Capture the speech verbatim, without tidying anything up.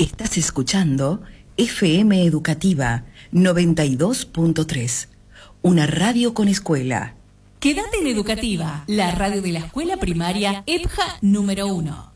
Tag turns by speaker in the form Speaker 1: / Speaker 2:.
Speaker 1: Estás escuchando F M Educativa noventa y dos punto tres, una radio con escuela.
Speaker 2: Quédate en Educativa, la radio de la escuela primaria E P J A número uno.